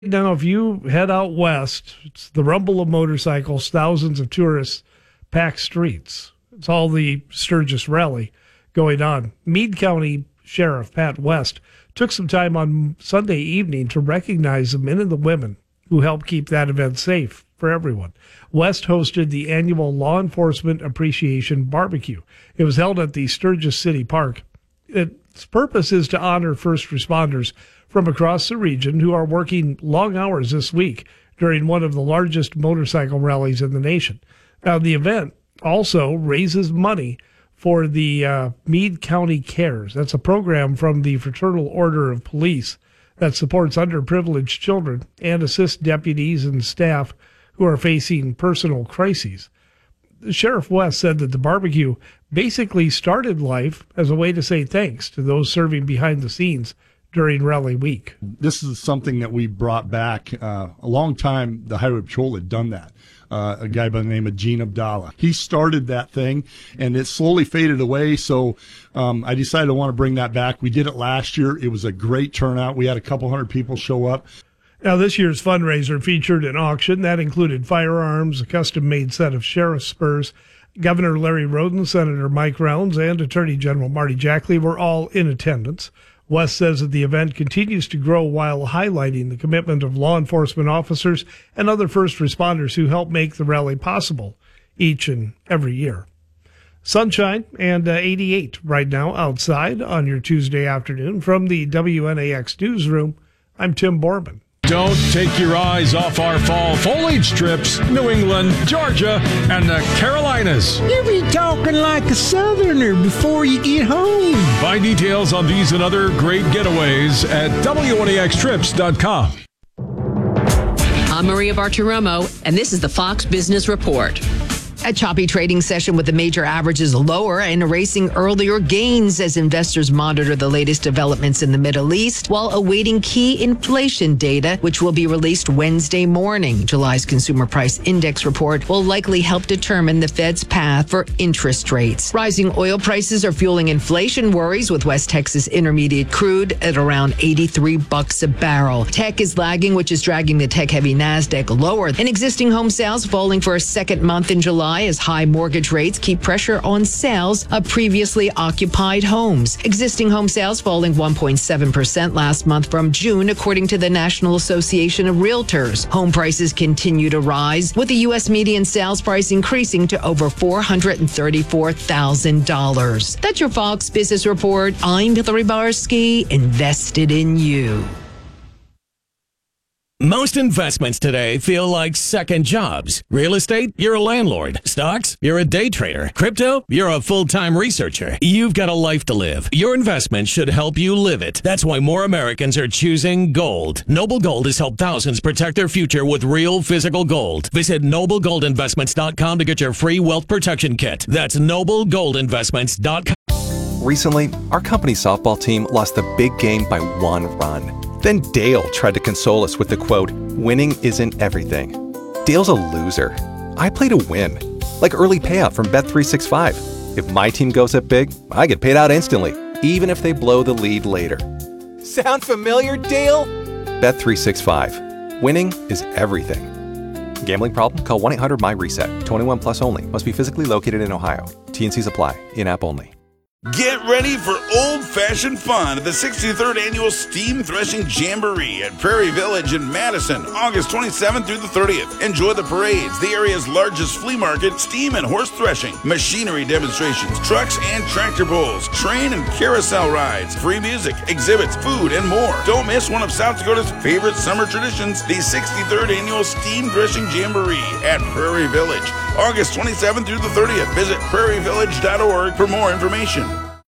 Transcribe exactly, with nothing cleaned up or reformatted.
Now, if you head out west, it's the rumble of motorcycles, thousands of tourists, packed streets. It's all the Sturgis Rally going on. Meade County Sheriff Pat West took some time on Sunday evening to recognize the men and the women who helped keep that event safe for everyone. West hosted the annual Law Enforcement Appreciation Barbecue. It was held at the Sturgis City Park. Its purpose is to honor first responders from across the region who are working long hours this week during one of the largest motorcycle rallies in the nation. Now, the event also raises money for the uh, Meade County Cares. That's a program from the Fraternal Order of Police that supports underprivileged children and assists deputies and staff who are facing personal crises. Sheriff West said that the barbecue basically started life as a way to say thanks to those serving behind the scenes during Rally Week. This is something that we brought back. Uh, a long time, the Highway Patrol had done that. Uh, a guy by the name of Gene Abdallah. He started that thing, and it slowly faded away, so um, I decided I want to bring that back. We did it last year. It was a great turnout. We had a couple hundred people show up. Now, this year's fundraiser featured an auction that included firearms, a custom-made set of sheriff's spurs. Governor Larry Roden, Senator Mike Rounds, and Attorney General Marty Jackley were all in attendance. West says that the event continues to grow while highlighting the commitment of law enforcement officers and other first responders who help make the rally possible each and every year. Sunshine and uh, eighty-eight right now outside on your Tuesday afternoon. From the W N A X newsroom, I'm Tim Borman. Don't take your eyes off our fall foliage strips, New England, Georgia, and the Carolinas. You be talking like a southerner before you get home. Find details on these and other great getaways at W N A X trips dot com. I'm Maria Bartiromo, and this is the Fox Business Report. A choppy trading session with the major averages lower and erasing earlier gains as investors monitor the latest developments in the Middle East while awaiting key inflation data, which will be released Wednesday morning. July's Consumer Price Index report will likely help determine the Fed's path for interest rates. Rising oil prices are fueling inflation worries, with West Texas Intermediate crude at around eighty-three bucks a barrel. Tech is lagging, which is dragging the tech-heavy NASDAQ lower, and existing home sales falling for a second month in July as high mortgage rates keep pressure on sales of previously occupied homes. Existing home sales falling one point seven percent last month from June, according to the National Association of Realtors. Home prices continue to rise, with the U S median sales price increasing to over four hundred thirty-four thousand dollars. That's your Fox Business Report. I'm Hillary Barsky, invested in you. Most investments today feel like second jobs. Real estate, you're a landlord. Stocks, you're a day trader. Crypto, you're a full-time researcher. You've got a life to live. Your investment should help you live it. That's why more Americans are choosing gold. Noble Gold has helped thousands protect their future with real physical gold. Visit noble gold investments dot com to get your free wealth protection kit. That's noble gold investments dot com. Recently, our company softball team lost the big game by one run. Then Dale tried to console us with the quote, "Winning isn't everything." Dale's a loser. I play to win. Like early payout from Bet three sixty-five. If my team goes up big, I get paid out instantly, even if they blow the lead later. Sound familiar, Dale? Bet three sixty-five. Winning is everything. Gambling problem? Call one eight hundred M Y reset. twenty-one plus only. Must be physically located in Ohio. T N Cs apply. In-app only. Get ready for old-fashioned fun at the sixty-third Annual Steam Threshing Jamboree at Prairie Village in Madison, August twenty-seventh through the thirtieth. Enjoy the parades, the area's largest flea market, steam and horse threshing, machinery demonstrations, trucks and tractor pulls, train and carousel rides, free music, exhibits, food, and more. Don't miss one of South Dakota's favorite summer traditions, the sixty-third Annual Steam Threshing Jamboree at Prairie Village, August twenty-seventh through the thirtieth. Visit prairie village dot org for more information.